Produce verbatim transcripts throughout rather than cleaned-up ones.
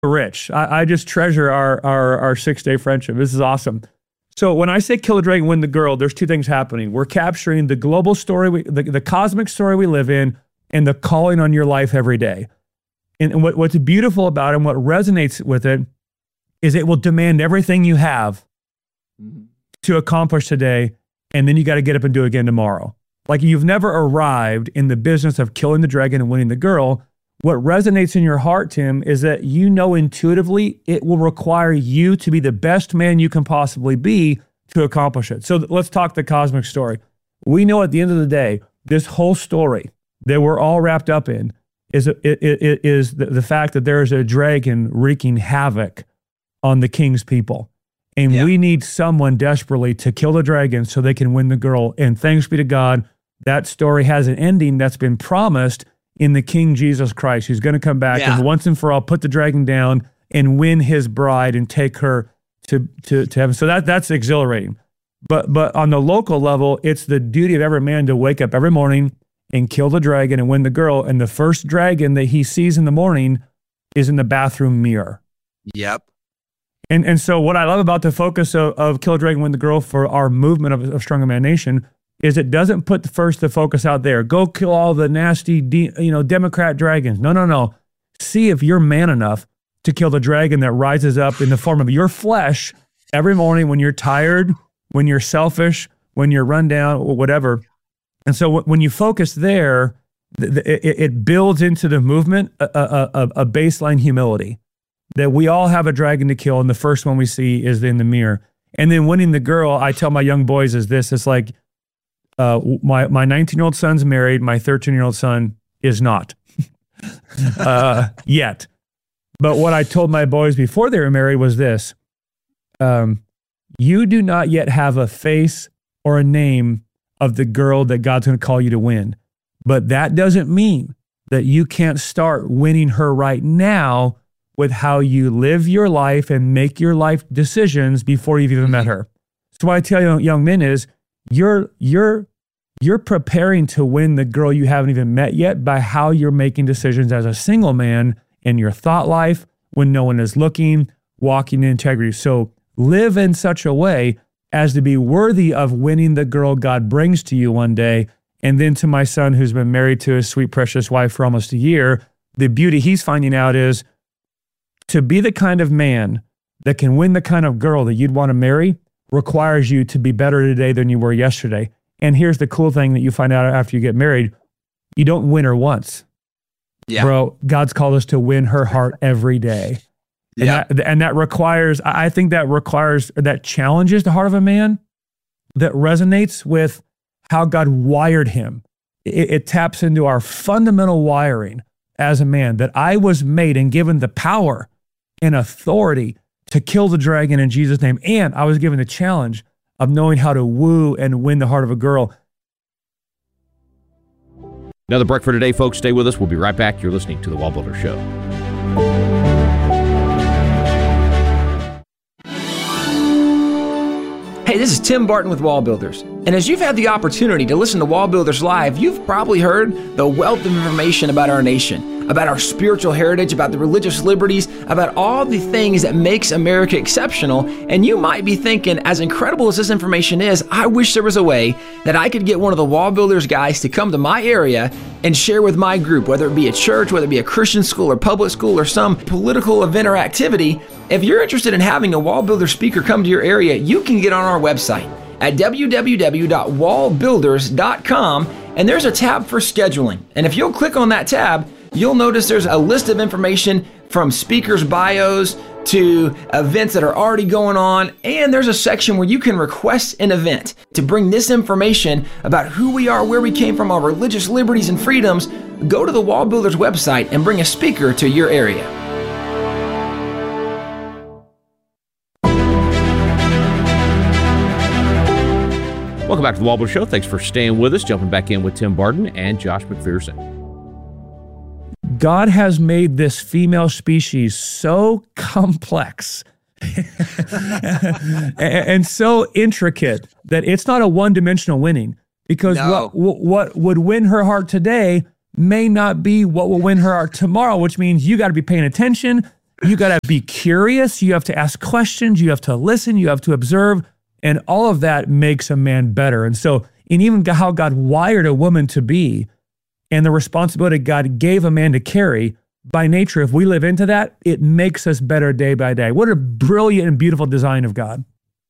rich. I, I just treasure our, our, our six-day friendship. This is awesome. So when I say kill the dragon, win the girl, there's two things happening. We're capturing the global story, we, the, the cosmic story we live in, and the calling on your life every day. And, and what, what's beautiful about it and what resonates with it is it will demand everything you have mm-hmm. to accomplish today, and then you got to get up and do it again tomorrow. Like you've never arrived in the business of killing the dragon and winning the girl. What resonates in your heart, Tim, is that you know intuitively it will require you to be the best man you can possibly be to accomplish it. So th- let's talk the cosmic story. We know at the end of the day, this whole story that we're all wrapped up in is, it, it, it is the, the fact that there is a dragon wreaking havoc on the king's people. And yeah. we need someone desperately to kill the dragon so they can win the girl. And thanks be to God, that story has an ending that's been promised in the King Jesus Christ, who's going to come back yeah. and once and for all put the dragon down and win his bride and take her to, to, to heaven. So that that's exhilarating. But but on the local level, it's the duty of every man to wake up every morning and kill the dragon and win the girl. And the first dragon that he sees in the morning is in the bathroom mirror. Yep. And and so what I love about the focus of, of Kill the Dragon, Win the Girl for our movement of, of Stronger Man Nation is it doesn't put the first the focus out there. Go kill all the nasty, de, you know, Democrat dragons. No, no, no. See if you're man enough to kill the dragon that rises up in the form of your flesh every morning when you're tired, when you're selfish, when you're run down, or whatever. And so w- when you focus there, th- th- it, it builds into the movement a, a, a, a baseline humility that we all have a dragon to kill, and the first one we see is in the mirror. And then winning the girl, I tell my young boys is this, it's like, Uh, my my nineteen-year-old son's married. My thirteen-year-old son is not uh, yet. But what I told my boys before they were married was this: um, you do not yet have a face or a name of the girl that God's going to call you to win. But that doesn't mean that you can't start winning her right now with how you live your life and make your life decisions before you've even met her. So what I tell young, young men is, You're you're you're preparing to win the girl you haven't even met yet by how you're making decisions as a single man in your thought life when no one is looking, walking in integrity. So live in such a way as to be worthy of winning the girl God brings to you one day. And then to my son who's been married to his sweet, precious wife for almost a year, the beauty he's finding out is to be the kind of man that can win the kind of girl that you'd want to marry requires you to be better today than you were yesterday. And here's the cool thing that you find out after you get married. You don't win her once. Yeah. Bro, God's called us to win her heart every day. And, yeah. that, and that requires, I think that requires, that challenges the heart of a man, that resonates with how God wired him. It, it taps into our fundamental wiring as a man, that I was made and given the power and authority to kill the dragon in Jesus' name. And I was given the challenge of knowing how to woo and win the heart of a girl. Another break for today, folks. Stay with us. We'll be right back. You're listening to The Wall Builder Show. Hey, this is Tim Barton with Wall Builders. And as you've had the opportunity to listen to Wall Builders Live, you've probably heard the wealth of information about our nation, about our spiritual heritage, about the religious liberties, about all the things that makes America exceptional. And you might be thinking, as incredible as this information is, I wish there was a way that I could get one of the Wall Builders guys to come to my area and share with my group, whether it be a church, whether it be a Christian school or public school or some political event or activity. If you're interested in having a Wall Builder speaker come to your area, you can get on our website at w w w dot wall builders dot com, and there's a tab for scheduling. And if you'll click on that tab, you'll notice there's a list of information from speakers' bios to events that are already going on, and there's a section where you can request an event to bring this information about who we are, where we came from, our religious liberties and freedoms. Go to the Wall Builders website and bring a speaker to your area. Welcome back to The Wall Builder Show. Thanks for staying with us. Jumping back in with Tim Barton and Josh McPherson. God has made this female species so complex and so intricate that it's not a one-dimensional winning, because No. what what would win her heart today may not be what will win her heart tomorrow, which means you got to be paying attention. You got to be curious. You have to ask questions. You have to listen. You have to observe. And all of that makes a man better. And so, in even how God wired a woman to be and the responsibility God gave a man to carry, by nature, if we live into that, it makes us better day by day. What a brilliant and beautiful design of God.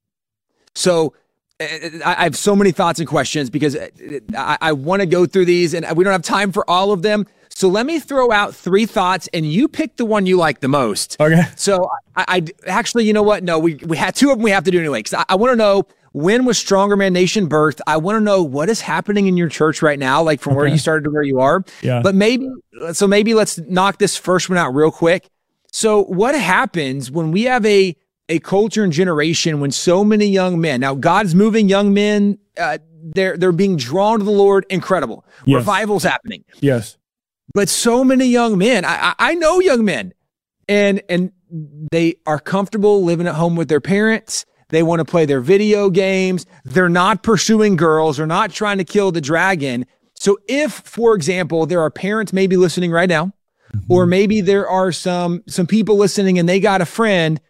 So I have so many thoughts and questions because I, I want to go through these and we don't have time for all of them. So let me throw out three thoughts and you pick the one you like the most. Okay. So I, I actually, you know what? No, we, we had two of them we have to do anyway. Because I, I want to know, when was Stronger Man Nation birthed? I want to know what is happening in your church right now, like from okay. where you started to where you are. Yeah. But maybe, so maybe let's knock this first one out real quick. So what happens when we have a, a culture and generation when so many young men, now God's moving young men, uh, they're, they're being drawn to the Lord, incredible. Yes. Revival's happening. Yes. But so many young men, I, I know young men, and and they are comfortable living at home with their parents. They want to play their video games. They're not pursuing girls. They're not trying to kill the dragon. So if, for example, there are parents maybe listening right now, mm-hmm. or maybe there are some some people listening and they got a friend,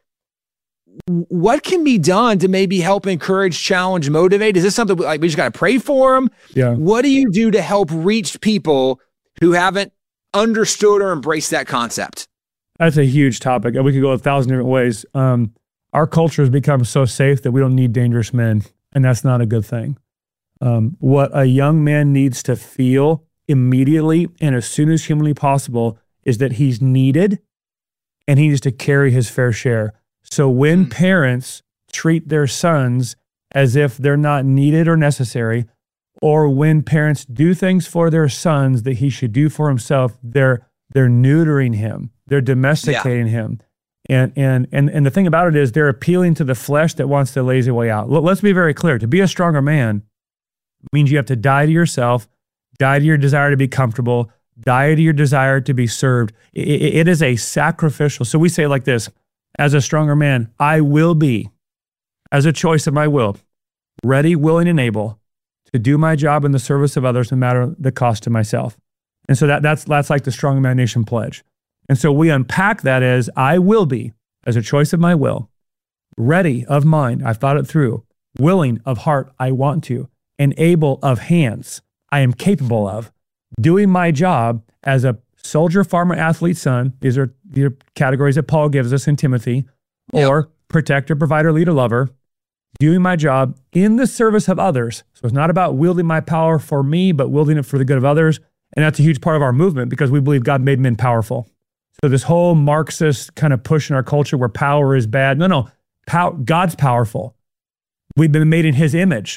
what can be done to maybe help encourage, challenge, motivate? Is this something like we just got to pray for them? Yeah. What do you do to help reach people who haven't understood or embraced that concept? That's a huge topic. We could go a thousand different ways. Um, our culture has become so safe that we don't need dangerous men, and that's not a good thing. Um, what a young man needs to feel immediately and as soon as humanly possible is that he's needed and he needs to carry his fair share. So when mm. parents treat their sons as if they're not needed or necessary, or when parents do things for their sons that he should do for himself, they're they're neutering him, they're domesticating yeah. him. And, and and and the thing about it is they're appealing to the flesh that wants the lazy way out. Let's be very clear. To be a stronger man means you have to die to yourself, die to your desire to be comfortable, die to your desire to be served. It, it, it is a sacrificial. So we say like this, as a stronger man, I will be, as a choice of my will, ready, willing, and able to do my job in the service of others no matter the cost to myself. And so that that's that's like the Stronger Man Nation pledge. And so we unpack that as I will be, as a choice of my will, ready of mind, I've thought it through, willing of heart, I want to, and able of hands, I am capable of, doing my job as a soldier, farmer, athlete, son. These are, these are categories that Paul gives us in Timothy, yep. or protector, provider, leader, lover, doing my job in the service of others. So it's not about wielding my power for me, but wielding it for the good of others. And that's a huge part of our movement because we believe God made men powerful. So this whole Marxist kind of push in our culture where power is bad. No, no, pow- God's powerful. We've been made in his image.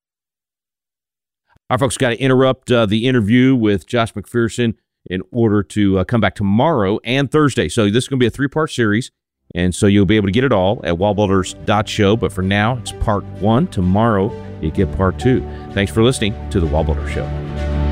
Our folks got to interrupt uh, the interview with Josh McPherson in order to uh, come back tomorrow and Thursday. So this is going to be a three-part series, and so you'll be able to get it all at wall builders dot show. But for now, it's part one. Tomorrow, you get part two. Thanks for listening to The Wall Builder Show.